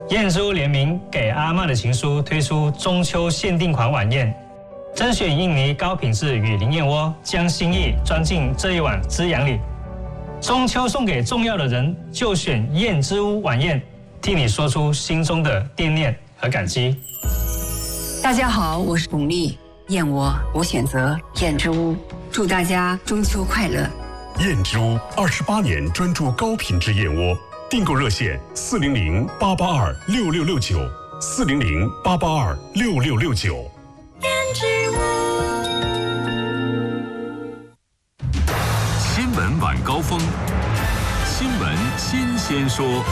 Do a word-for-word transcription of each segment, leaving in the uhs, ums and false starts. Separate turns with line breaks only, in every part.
燕之屋联名给阿嬷的情书推出中秋限定款晚宴，甄选印尼高品质与零燕窝，将心意装进这一碗滋养里。中秋送给重要的人，就选燕之屋晚宴，替你说出心中的惦念和感激。
大家好，我是巩俐，燕窝我选择燕之屋，祝大家中秋快乐。
燕之屋二十八年专注高品质燕窝，订购热线四零零八八二六六六九四零零八八二六六六九。
燕之屋。
新闻晚高峰，新闻新鲜说。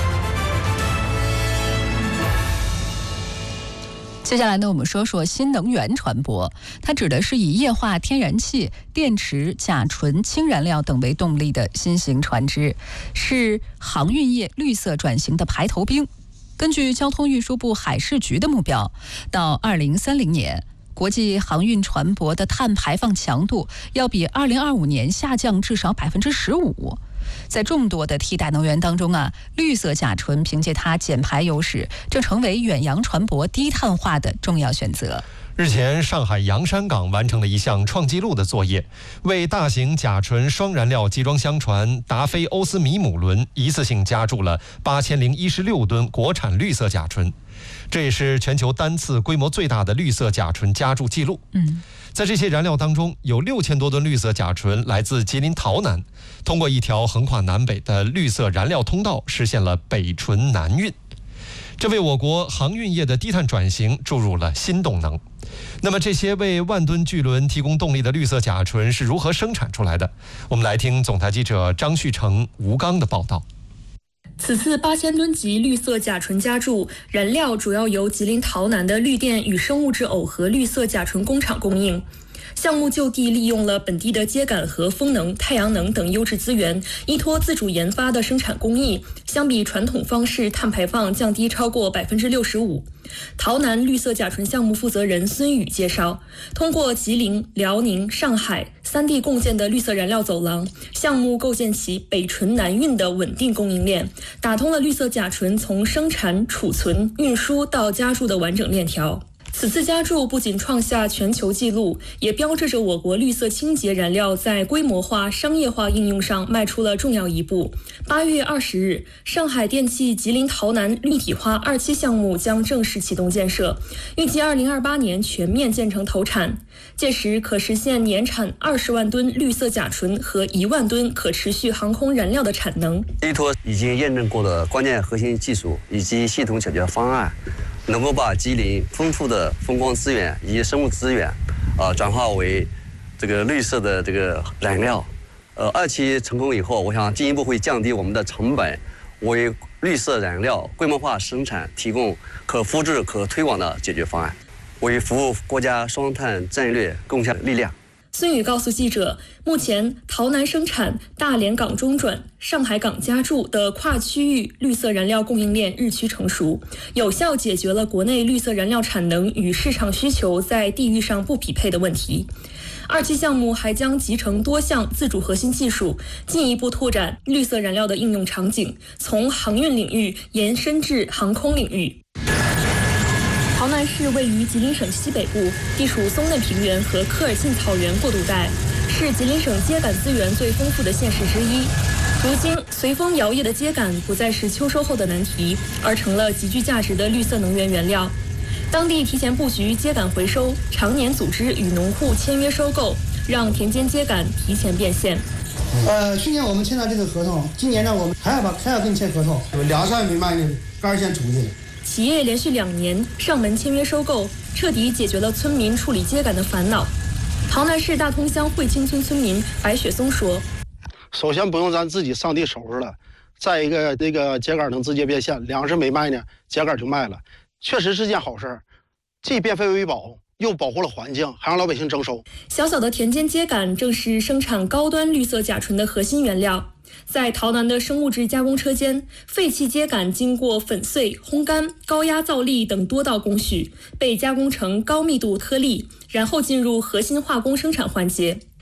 接下来呢，我们说说新能源船舶，它指的是以液化天然气、电池、甲醇、氢燃料等为动力的新型船只，是航运业绿色转型的排头兵。根据交通运输部海事局的目标，到二零三零年，国际航运船舶的碳排放强度要比二零二五年下降至少百分之十五。在众多的替代能源当中啊，绿色甲醇凭借它减排优势，正成为远洋船舶低碳化的重要选择。
日前，上海洋山港完成了一项创纪录的作业，为大型甲醇双燃料集装箱船达菲欧斯米姆轮一次性加注了八千零一十六吨国产绿色甲醇，这也是全球单次规模最大的绿色甲醇加注记录。
嗯，
在这些燃料当中，有六千多吨绿色甲醇来自吉林洮南，通过一条横跨南北的绿色燃料通道，实现了北醇南运。这为我国航运业的低碳转型注入了新动能。那么这些为万吨巨轮提供动力的绿色甲醇是如何生产出来的？我们来听总台记者张旭成、吴刚的报道。
此次八千吨级绿色甲醇加注燃料主要由吉林洮南的绿电与生物质耦合绿色甲醇工厂供应。项目就地利用了本地的秸秆和风能、太阳能等优质资源，依托自主研发的生产工艺，相比传统方式，碳排放降低超过百分之六十五。洮南绿色甲醇项目负责人孙宇介绍，通过吉林、辽宁、上海三地共建的绿色燃料走廊，项目构建起北醇南运的稳定供应链，打通了绿色甲醇从生产、储存、运输到加注的完整链条。此次加注不仅创下全球纪录，也标志着我国绿色清洁燃料在规模化、商业化应用上迈出了重要一步。八月二十日，上海电气吉林洮南立体化二期项目将正式启动建设，预计二零二八年全面建成投产，届时可实现年产二十万吨绿色甲醇和一万吨可持续航空燃料的产能。
依托已经验证过的关键核心技术以及系统解决方案，能够把吉林丰富的风光资源以及生物资源，啊，转化为这个绿色的这个燃料。呃，二期成功以后，我想进一步会降低我们的成本，为绿色燃料规模化生产提供可复制、可推广的解决方案，为服务国家双碳战略贡献力量。
孙宇告诉记者，目前洮南生产、大连港中转、上海港加注的跨区域绿色燃料供应链日趋成熟，有效解决了国内绿色燃料产能与市场需求在地域上不匹配的问题。二期项目还将集成多项自主核心技术，进一步拓展绿色燃料的应用场景，从航运领域延伸至航空领域。洮南市位于吉林省西北部，地处松嫩平原和科尔沁草原过渡带，是吉林省秸秆资源最丰富的县市之一。如今，随风摇曳的秸秆不再是秋收后的难题，而成了极具价值的绿色能源原料。当地提前布局秸秆回收，常年组织与农户签约收购，让田间秸秆提前变现。
呃，去年我们签了这个合同，今年呢我们还要把还要跟你签合同，两三米卖呢，杆先出去了。
企业连续两年上门签约收购，彻底解决了村民处理秸秆的烦恼。洮南市大通乡汇清村村民白雪松说：“
首先不用咱自己上地收拾了，再一个这个秸秆能直接变现，粮食没卖呢，秸秆就卖了，确实是件好事，既变废为宝，又保护了环境，还让老百姓增收。”
小小的田间秸秆正是生产高端绿色甲醇的核心原料。在洮南的生物质加工车间，废弃秸秆经过粉碎、烘干、高压造粒等多道工序，被加工成高密度颗粒，然后进入核心化工生产环节。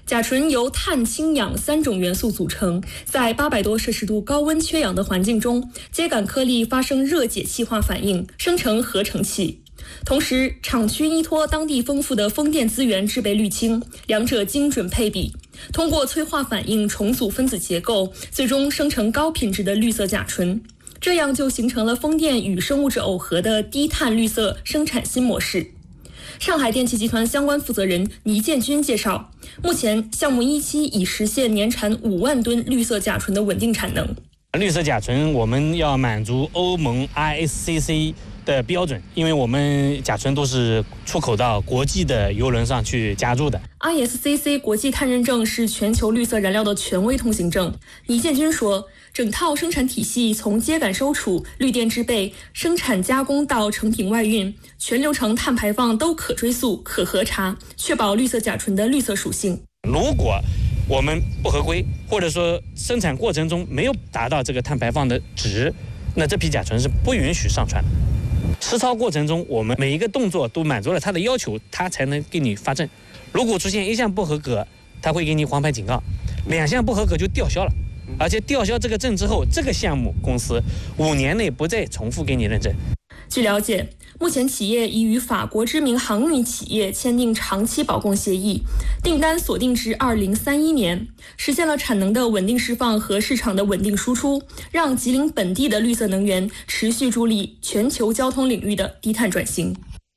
甲醇由碳、氢、氧三种元素组成，在八百多摄氏度高温缺氧的环境中，秸秆颗粒发生热解气化反应，生成合成气。同时，厂区依托当地丰富的风电资源制备氯氢，两者精准配比，通过催化反应重组分子结构，最终生成高品质的绿色甲醇。这样就形成了风电与生物质耦合的低碳绿色生产新模式。上海电气集团相关负责人倪建军介绍，目前项目一期已实现年产五万吨绿色甲醇的稳定产能。
绿色甲醇我们要满足欧盟 I S C C 的标准，因为我们甲醇都是出口到国际的邮轮上去加注的。
I S C C 国际碳认证是全球绿色燃料的权威通行证。倪建军说，整套生产体系从秸秆收储、绿电制备、生产加工到成品外运，全流程碳排放都可追溯、可核查，确保绿色甲醇的绿色属性。
如果我们不合规，或者说生产过程中没有达到这个碳排放的值，那这批甲醇是不允许上传的。实操过程中，我们每一个动作都满足了它的要求，它才能给你发证。如果出现一项不合格，它会给你黄牌警告；两项不合格就吊销了。而且吊销这个证之后，这个项目公司五年内不再重复给你认证。
据了解，目前企业已与法国知名航运企业签订长期保供协议，订单锁定至二零三一年，实现了产能的稳定释放和市场的稳定输出，让吉林本地的绿色能源持续助力全球交通领域的低碳转型。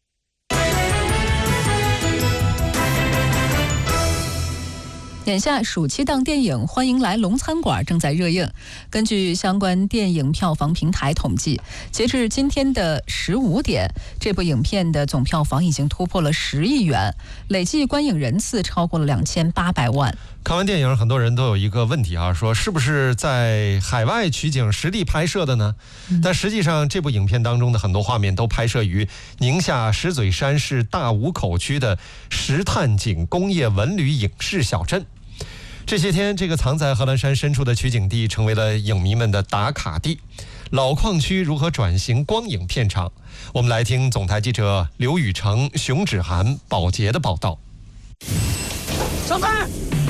眼下暑期档电影《欢迎来龙餐馆》正在热映。根据相关电影票房平台统计，截至今天的十五点，这部影片的总票房已经突破了十亿元，累计观影人次超过了两千八百万。
看完电影，很多人都有一个问题啊，说是不是在海外取景实地拍摄的呢？嗯、但实际上，这部影片当中的很多画面都拍摄于宁夏石嘴山市大武口区的石炭井工业文旅影视小镇。这些天，这个藏在贺兰山深处的取景地成为了影迷们的打卡地。老矿区如何转型光影片场？我们来听总台记者刘雨成、熊芷涵、宝洁的报道。
上台！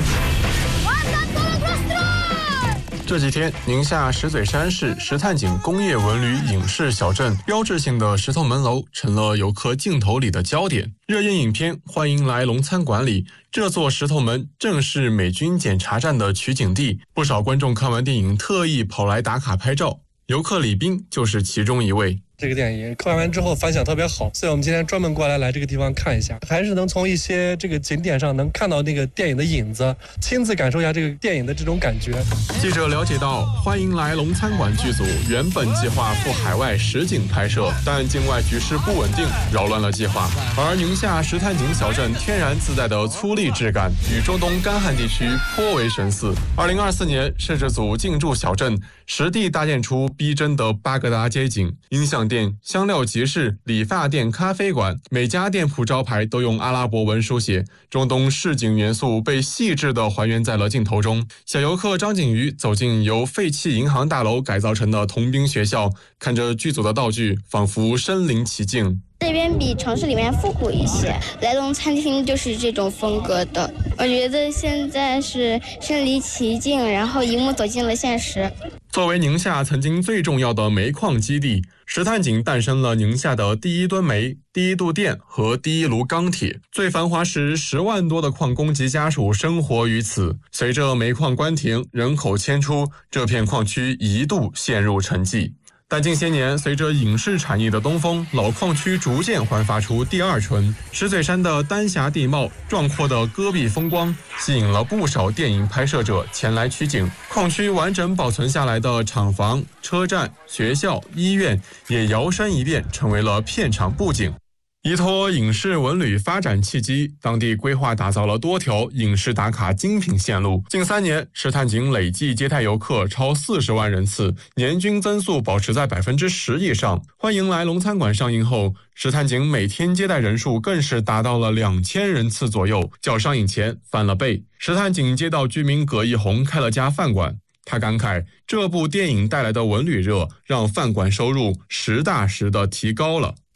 这几天，宁夏石嘴山市石炭井工业文旅影视小镇标志性的石头门楼成了游客镜头里的焦点。热映影片《欢迎来龙餐馆》里，这座石头门正是美军检查站的取景地，不少观众看完电影特意跑来打卡拍照。游客李斌就是其中一位。
这个电影看完之后反响特别好，所以我们今天专门过来来这个地方看一下，还是能从一些这个景点上能看到那个电影的影子，亲自感受一下这个电影的这种感觉。
记者了解到，欢迎来龙餐馆剧组原本计划赴海外实景拍摄，但境外局势不稳定，扰乱了计划。而宁夏石炭井小镇天然自带的粗砺质感与中东干旱地区颇为神似。二零二四年，摄制组进驻小镇，实地搭建出逼真的巴格达街景，音响店、香料集市、理发店、咖啡馆，每家店铺招牌都用阿拉伯文书写，中东市井元素被细致地还原在了镜头中。小游客张景瑜走进由废弃银行大楼改造成的童兵学校，看着剧组的道具，仿佛身临其境。
这边比城市里面复古一些，来龙餐厅就是这种风格的。我觉得现在是身临其境，然后一幕走进了现实。
作为宁夏曾经最重要的煤矿基地，石炭井诞生了宁夏的第一吨煤、第一度电和第一炉钢铁。最繁华时，十万多的矿工及家属生活于此。随着煤矿关停，人口迁出，这片矿区一度陷入沉寂。但近些年，随着影视产业的东风，老矿区逐渐焕发出第二春。石嘴山的丹霞地貌、壮阔的戈壁风光，吸引了不少电影拍摄者前来取景。矿区完整保存下来的厂房、车站、学校、医院，也摇身一变成为了片场布景。依托影视文旅发展契机，当地规划打造了多条影视打卡精品线路。近三年，石炭井累计接待游客超四十万人次，年均增速保持在百分之十以上。欢迎来龙餐馆上映后，石炭井每天接待人数更是达到了两千人次左右，较上映前翻了倍。石炭井街道居民葛一红开了家饭馆。他感慨，这部电影带来的文旅热，让饭馆收入实打实的提高了。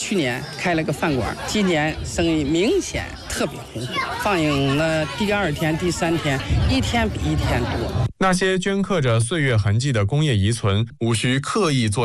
去年开了个饭馆，今年生意明显特别红火。放映了第二天、第三天，一天比一天多。
那些镌刻着岁月痕迹的工业遗存，无需刻意做